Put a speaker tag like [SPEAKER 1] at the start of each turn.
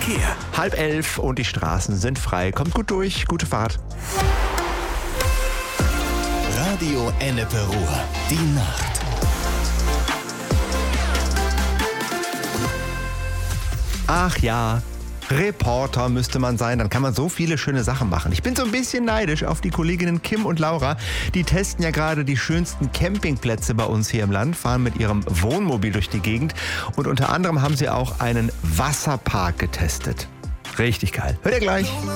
[SPEAKER 1] Verkehr.
[SPEAKER 2] 10:30 und die Straßen sind frei. Kommt gut durch, gute Fahrt.
[SPEAKER 1] Radio Ennepe Ruhr. Die Nacht.
[SPEAKER 2] Ach ja, Reporter müsste man sein, dann kann man so viele schöne Sachen machen. Ich bin so ein bisschen neidisch auf die Kolleginnen Kim und Laura. Die testen ja gerade die schönsten Campingplätze bei uns hier im Land, fahren mit ihrem Wohnmobil durch die Gegend und unter anderem haben sie auch einen Wasserpark getestet. Richtig geil. Hört ihr gleich.